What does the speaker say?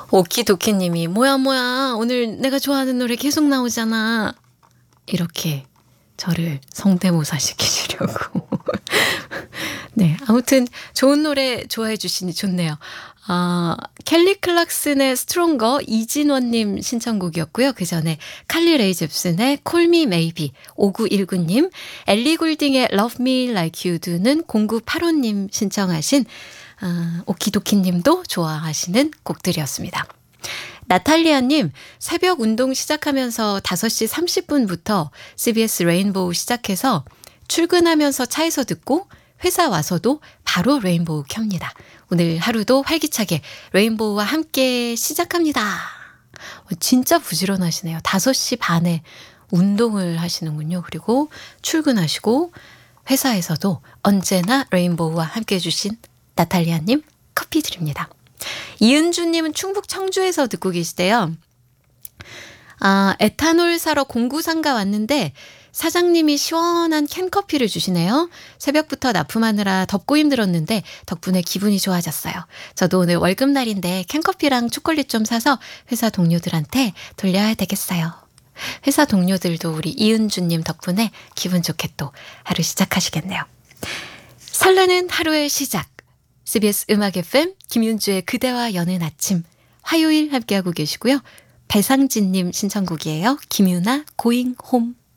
오키도키님이 뭐야 오늘 내가 좋아하는 노래 계속 나오잖아. 이렇게 저를 성대모사 시키시려고. 네, 아무튼 좋은 노래 좋아해 주시니 좋네요. 켈리 클락슨의 스트롱거 이진원님 신청곡이었고요. 그 전에 칼리 레이 잽슨의 Call Me Maybe 5919님, 엘리 굴딩의 Love Me Like You Do는 0985님 신청하신 오키도키님도 좋아하시는 곡들이었습니다. 나탈리아님, 새벽 운동 시작하면서 5시 30분부터 CBS 레인보우 시작해서 출근하면서 차에서 듣고 회사 와서도 바로 레인보우 켭니다. 오늘 하루도 활기차게 레인보우와 함께 시작합니다. 진짜 부지런하시네요. 5시 반에 운동을 하시는군요. 그리고 출근하시고 회사에서도 언제나 레인보우와 함께 해주신 나탈리아님 커피 드립니다. 이은주님은 충북 청주에서 듣고 계시대요. 에탄올 사러 공구상가 왔는데 사장님이 시원한 캔커피를 주시네요. 새벽부터 납품하느라 덥고 힘들었는데 덕분에 기분이 좋아졌어요. 저도 오늘 월급날인데 캔커피랑 초콜릿 좀 사서 회사 동료들한테 돌려야 되겠어요. 회사 동료들도 우리 이은주님 덕분에 기분 좋게 또 하루 시작하시겠네요. 설레는 하루의 시작. CBS 음악 FM 김윤주의 그대와 여는 아침 화요일 함께하고 계시고요. 배상진님 신청곡이에요. 김유나 Going Home.